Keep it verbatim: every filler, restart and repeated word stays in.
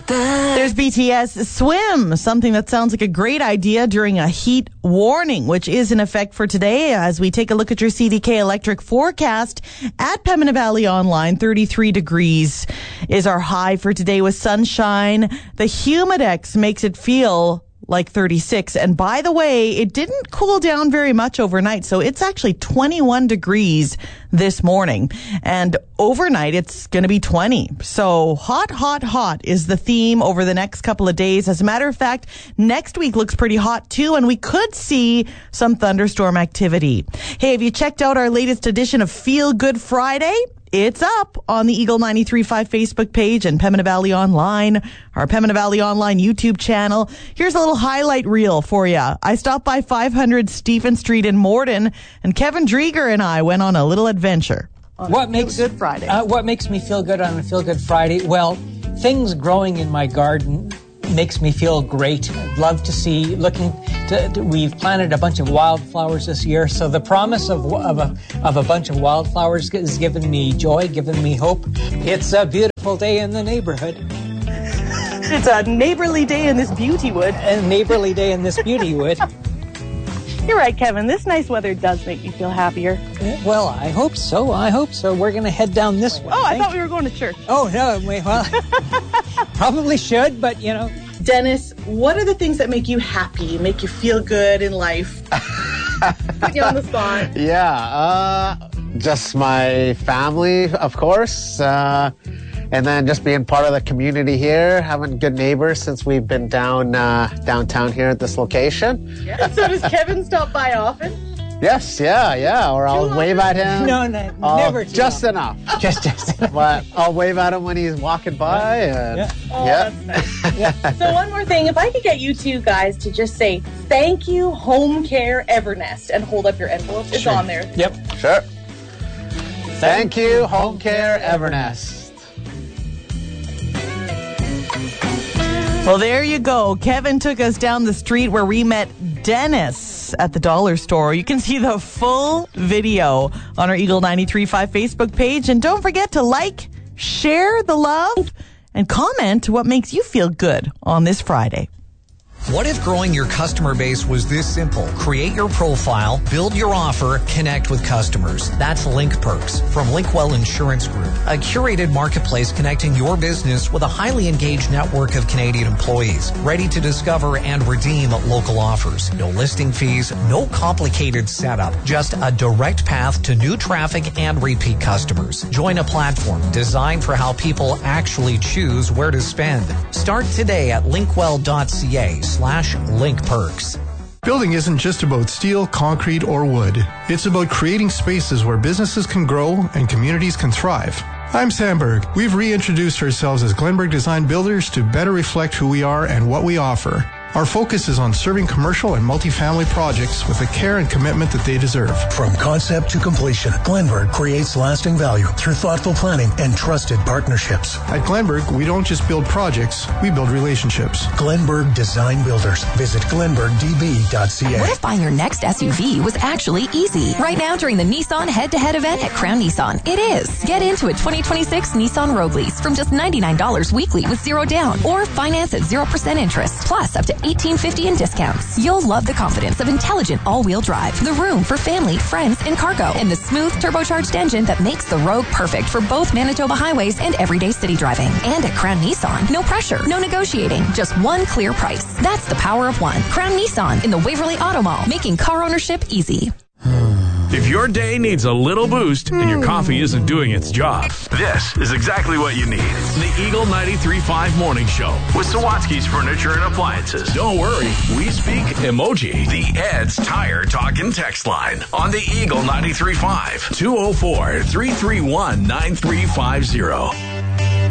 There's B T S Swim, something that sounds like a great idea during a heat warning, which is in effect for today. As we take a look at your C D K electric forecast at Pembina Valley Online, thirty-three degrees is our high for today with sunshine. The Humidex makes it feel like thirty-six. And by the way, it didn't cool down very much overnight, so it's actually twenty-one degrees this morning. And overnight, it's going to be twenty. So hot, hot, hot is the theme over the next couple of days. As a matter of fact, next week looks pretty hot too, and we could see some thunderstorm activity. Hey, have you checked out our latest edition of Feel Good Friday? It's up on the Eagle ninety-three point five Facebook page and Pembina Valley Online, our Pembina Valley Online YouTube channel. Here's a little highlight reel for you. I stopped by five hundred Stephen Street in Morden, and Kevin Drieger and I went on a little adventure. What makes Good Friday? Uh, what makes me feel good on a Feel Good Friday? Well, things growing in my garden makes me feel great. I'd love to see, looking to, to, we've planted a bunch of wildflowers this year, so the promise of, of, a, of a bunch of wildflowers has given me joy, given me hope. It's a beautiful day in the neighborhood. It's a neighborly day in this beauty wood. A neighborly day in this beauty wood. You're right, Kevin. This nice weather does make me feel happier. Well, I hope so. I hope so. We're going to head down this way. Oh, I thought we were going to church. Oh, no. Wait, well, probably should, but, you know. Dennis, what are the things that make you happy, make you feel good in life? Put you on the spot. Yeah, uh, just my family, of course. Uh, and then just being part of the community here, having good neighbors since we've been down uh, downtown here at this location. Yeah. So does Kevin stop by often? Yes, yeah, yeah. Or I'll Too wave often? at him. No, no, Uh, never too Just often. enough. Just, just enough. But I'll wave at him when he's walking by. And, Yeah. Oh, yeah. that's nice. Yeah. So one more thing, if I could get you two guys to just say, thank you, Home Care Evernest, and hold up your envelope. It's Sure. on there. Yep. Sure. Thank you, Home Care Evernest. Well, there you go. Kevin took us down the street where we met Dennis at the dollar store. You can see the full video on our Eagle ninety-three point five Facebook page. And don't forget to like, share the love, and comment what makes you feel good on this Friday. What if growing your customer base was this simple? Create your profile, build your offer, connect with customers. That's Link Perks from Linkwell Insurance Group, a curated marketplace connecting your business with a highly engaged network of Canadian employees, ready to discover and redeem local offers. No listing fees, no complicated setup, just a direct path to new traffic and repeat customers. Join a platform designed for how people actually choose where to spend. Start today at linkwell dot c a slash link perks. Building isn't just about steel, concrete, or wood. It's about creating spaces where businesses can grow and communities can thrive. I'm Sam Berg. We've reintroduced ourselves as Glenberg Design Builders to better reflect who we are and what we offer. Our focus is on serving commercial and multifamily projects with the care and commitment that they deserve. From concept to completion, Glenberg creates lasting value through thoughtful planning and trusted partnerships. At Glenberg, we don't just build projects, we build relationships. Glenberg Design Builders. Visit glenberg d b dot c a. What if buying your next S U V was actually easy? Right now during the Nissan Head-to-Head event at Crown Nissan, it is. Get into a twenty twenty-six Nissan Rogue lease from just ninety-nine dollars weekly with zero down, or finance at zero percent interest, plus up to eighteen fifty in discounts. You'll love the confidence of intelligent all-wheel drive, the room for family, friends, and cargo, and the smooth turbocharged engine that makes the Rogue perfect for both Manitoba highways and everyday city driving. And at Crown Nissan, no pressure, no negotiating, just one clear price. That's the power of one. Crown Nissan in the Waverly Auto Mall, making car ownership easy. If your day needs a little boost and your coffee isn't doing its job, this is exactly what you need. The Eagle ninety-three point five Morning Show with Sawatsky's Furniture and Appliances. Don't worry, we speak emoji. The Ed's Tire Talk and Text line on the Eagle ninety-three point five. two oh four, three three one, nine three five zero.